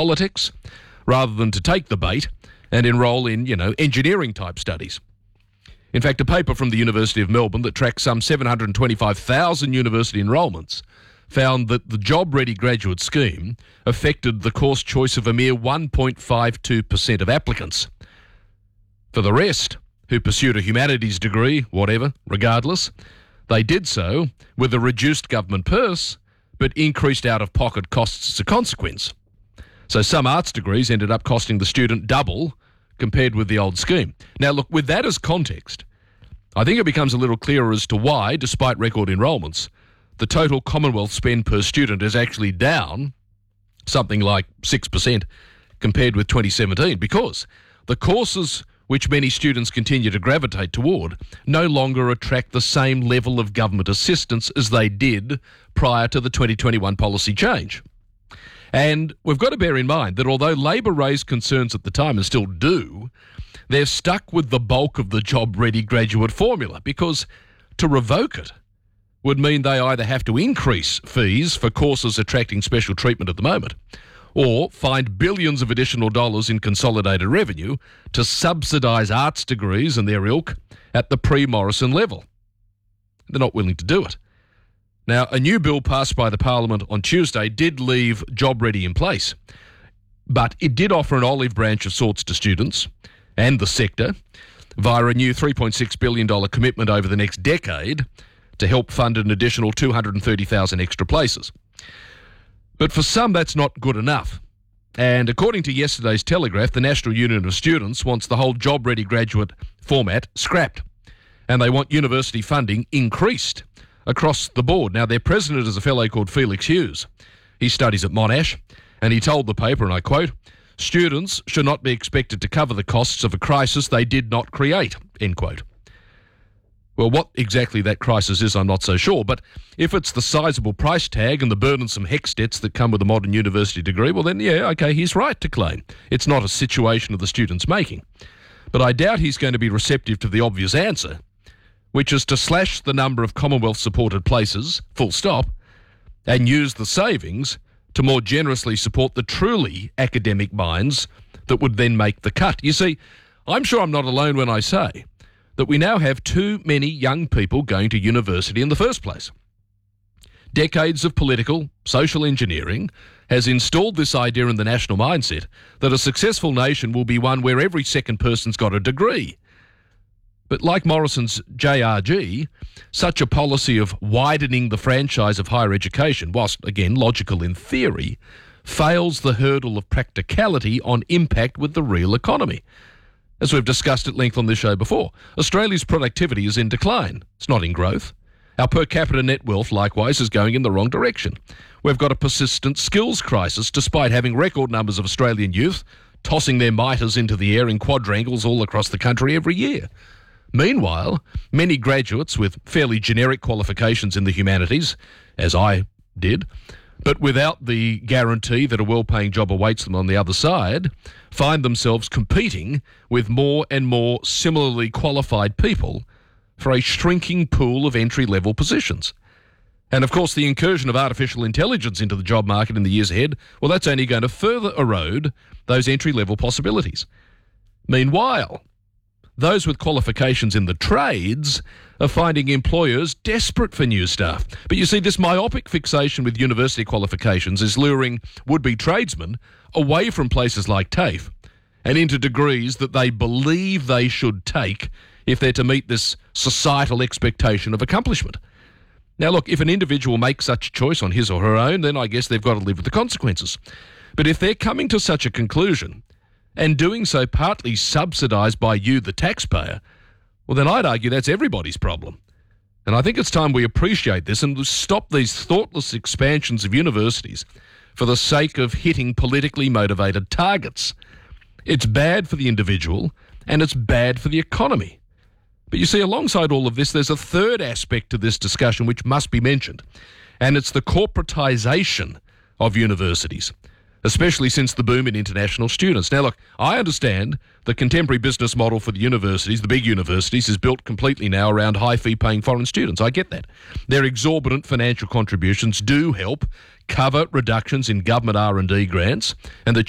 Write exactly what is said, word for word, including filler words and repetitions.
politics rather than to take the bait and enrol in, you know, engineering-type studies. In fact, a paper from the University of Melbourne that tracked some seven hundred twenty-five thousand university enrolments found that the Job Ready graduate scheme affected the course choice of a mere one point five two percent of applicants. For the rest, who pursued a humanities degree, whatever, regardless, they did so with a reduced government purse, but increased out-of-pocket costs as a consequence. So some arts degrees ended up costing the student double compared with the old scheme. Now, look, with that as context, I think it becomes a little clearer as to why, despite record enrolments, the total Commonwealth spend per student is actually down something like six percent compared with twenty seventeen, because the courses which many students continue to gravitate toward no longer attract the same level of government assistance as they did prior to the twenty twenty-one policy change. And we've got to bear in mind that although Labor raised concerns at the time and still do, they're stuck with the bulk of the Job Ready graduate formula, because to revoke it would mean they either have to increase fees for courses attracting special treatment at the moment, or find billions of additional dollars in consolidated revenue to subsidise arts degrees and their ilk at the pre-Morrison level. They're not willing to do it. Now, a new bill passed by the Parliament on Tuesday did leave Job Ready in place, but it did offer an olive branch of sorts to students and the sector via a new three point six billion dollars commitment over the next decade to help fund an additional two hundred thirty thousand extra places. But for some, that's not good enough. And according to yesterday's Telegraph, the National Union of Students wants the whole Job Ready graduate format scrapped, and they want university funding increased across the board. Now, their president is a fellow called Felix Hughes. He studies at Monash, and he told the paper, and I quote, "Students should not be expected to cover the costs of a crisis they did not create," end quote. Well, what exactly that crisis is, I'm not so sure, but if it's the sizable price tag and the burdensome HECS debts that come with a modern university degree, well then, yeah, okay, he's right to claim it's not a situation of the student's making. But I doubt he's going to be receptive to the obvious answer, which is to slash the number of Commonwealth-supported places, full stop, and use the savings to more generously support the truly academic minds that would then make the cut. You see, I'm sure I'm not alone when I say that we now have too many young people going to university in the first place. Decades of political, social engineering has installed this idea in the national mindset that a successful nation will be one where every second person's got a degree. But like Morrison's J R G, such a policy of widening the franchise of higher education, whilst again logical in theory, fails the hurdle of practicality on impact with the real economy. As we've discussed at length on this show before, Australia's productivity is in decline. It's not in growth. Our per capita net wealth, likewise, is going in the wrong direction. We've got a persistent skills crisis, despite having record numbers of Australian youth tossing their mitres into the air in quadrangles all across the country every year. Meanwhile, many graduates with fairly generic qualifications in the humanities, as I did, but without the guarantee that a well-paying job awaits them on the other side, find themselves competing with more and more similarly qualified people for a shrinking pool of entry-level positions. And of course, the incursion of artificial intelligence into the job market in the years ahead, well, that's only going to further erode those entry-level possibilities. Meanwhile, those with qualifications in the trades are finding employers desperate for new staff. But you see, this myopic fixation with university qualifications is luring would-be tradesmen away from places like TAFE and into degrees that they believe they should take if they're to meet this societal expectation of accomplishment. Now, look, if an individual makes such a choice on his or her own, then I guess they've got to live with the consequences. But if they're coming to such a conclusion, and doing so partly subsidised by you, the taxpayer, well, then I'd argue that's everybody's problem. And I think it's time we appreciate this and stop these thoughtless expansions of universities for the sake of hitting politically motivated targets. It's bad for the individual and it's bad for the economy. But you see, alongside all of this, there's a third aspect to this discussion which must be mentioned, and it's the corporatisation of universities, especially since the boom in international students. Now, look, I understand the contemporary business model for the universities, the big universities, is built completely now around high-fee-paying foreign students. I get that. Their exorbitant financial contributions do help cover reductions in government R and D grants, and the